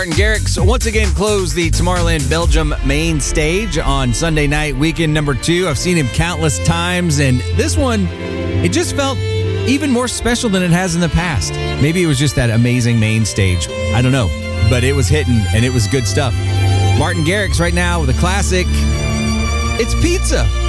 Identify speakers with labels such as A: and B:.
A: Martin Garrix once again closed the Tomorrowland Belgium main stage on Sunday night, weekend number 2. I've seen him countless times, and this one, it just felt even more special than it has in the past. Maybe it was just that amazing main stage. I don't know, but it was hitting, and it was good stuff. Martin Garrix right now with a classic. It's Pizza.